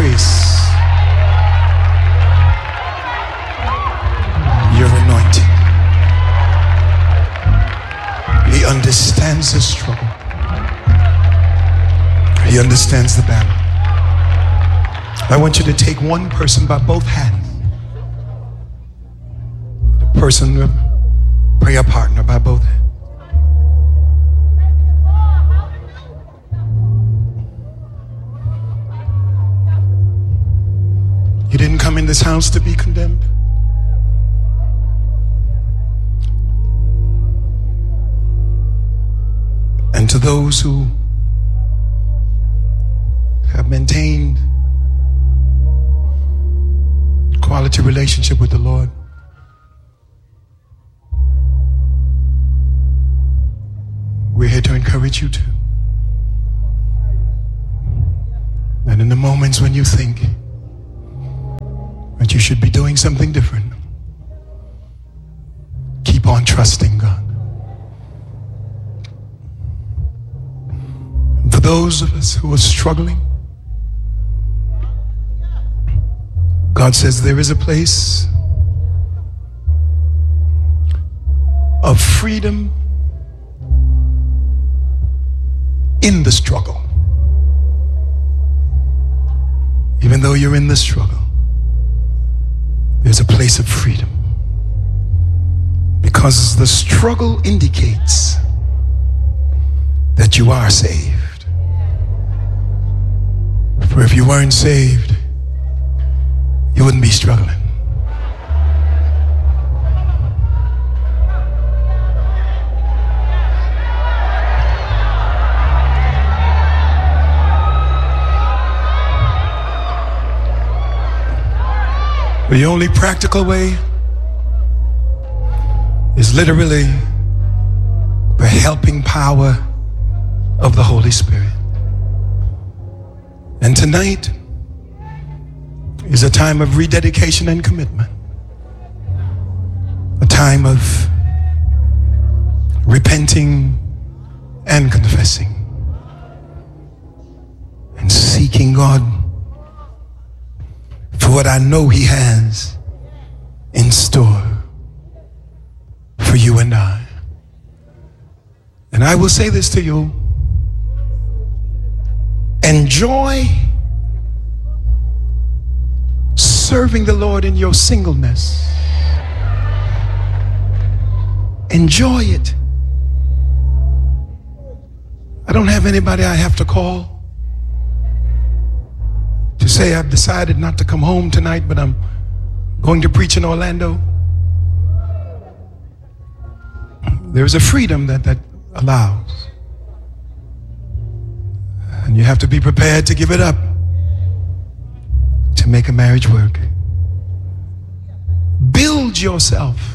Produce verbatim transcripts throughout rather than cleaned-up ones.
increase your anointing. He understands the struggle. He understands the battle. I want you to take one person by both hands. The person, the prayer partner by both hands. You didn't come in this house to be condemned. And to those who have maintained quality relationship with the Lord, we're here to encourage you too. And in the moments when you think that you should be doing something different, keep on trusting God. And for those of us who are struggling, God says there is a place of freedom in the struggle. Even though you're in the struggle, there's a place of freedom. Because the struggle indicates that you are saved. For if you weren't saved, you wouldn't be struggling. The only practical way is literally the helping power of the Holy Spirit. And tonight is a time of rededication and commitment. A time of repenting and confessing and seeking God for what I know He has in store for you and I. And I will say this to you: enjoy serving the Lord in your singleness. Enjoy it. I don't have anybody I have to call to say I've decided not to come home tonight, but I'm going to preach in Orlando. There's a freedom that that allows. And you have to be prepared to give it up to make a marriage work. Build yourself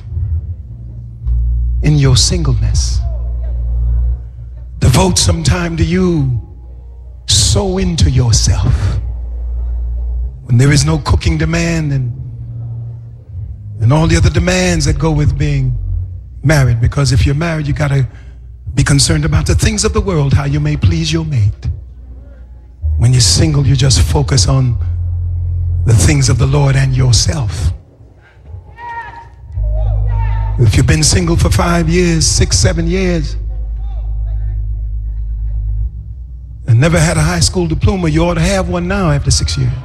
in your singleness. Devote some time to you. Sow into yourself. When there is no cooking demand and and all the other demands that go with being married. Because if you're married, you got to be concerned about the things of the world, how you may please your mate. When you're single, you just focus on the things of the Lord and yourself. If you've been single for five years, six, seven years, and never had a high school diploma, you ought to have one now after six years.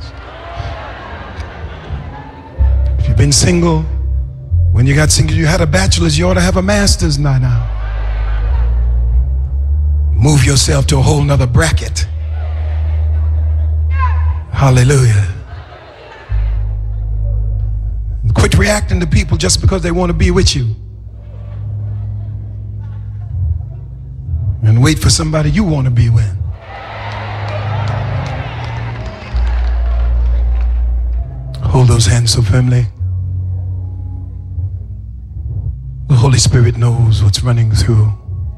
If you've been single, when you got single, you had a bachelor's, you ought to have a master's now. now. Move yourself to a whole nother bracket. Hallelujah. Quit reacting to people just because they want to be with you. And wait for somebody you want to be with. Hold those hands so firmly. The Holy Spirit knows what's running through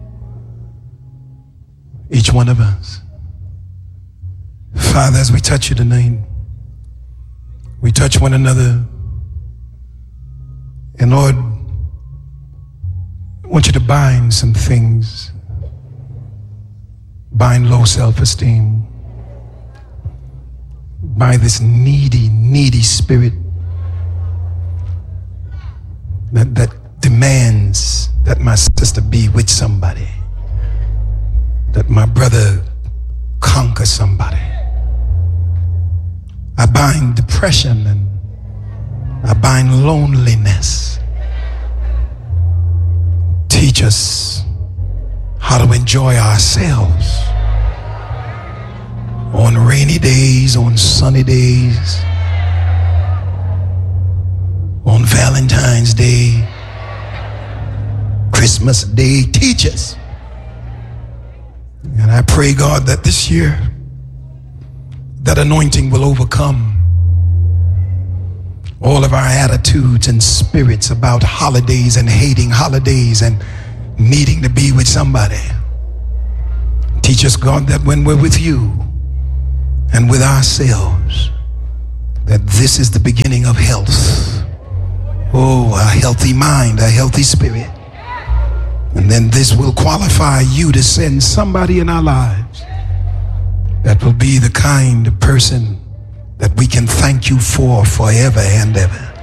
each one of us. Father, as we touch you tonight, we touch one another. And Lord, I want you to bind some things. Bind low self-esteem. by this needy, needy spirit that, that demands that my sister be with somebody, that my brother conquer somebody. I bind depression and I bind loneliness. Teach us how to enjoy ourselves on rainy days, on sunny days, on Valentine's Day, Christmas Day. Teach us. And I pray, God, that this year that anointing will overcome all of our attitudes and spirits about holidays and hating holidays and needing to be with somebody. Teach us, God, that when we're with you and with ourselves, that this is the beginning of health. Oh, a healthy mind, a healthy spirit. And then this will qualify you to send somebody in our lives that will be the kind of person that we can thank you for forever and ever.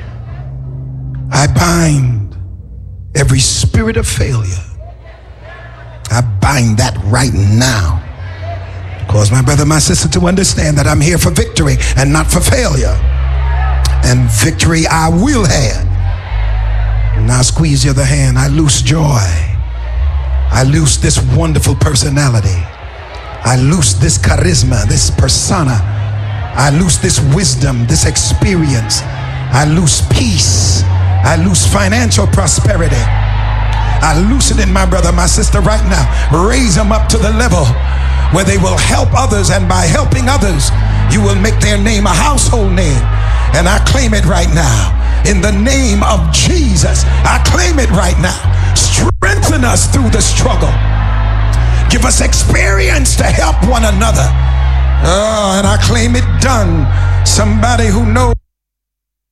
I bind every spirit of failure. I bind that right now. Cause my brother, my sister to understand that I'm here for victory and not for failure. And victory I will have. And now squeeze the other hand. I loose joy. I loose this wonderful personality. I loose this charisma, this persona. I loose this wisdom, this experience. I loose peace. I loose financial prosperity. I loose it in my brother, my sister right now. Raise them up to the level where they will help others, and by helping others, you will make their name a household name. And I claim it right now. In the name of Jesus, I claim it right now. Strengthen us through the struggle. Give us experience to help one another. Oh, and I claim it done. Somebody who knows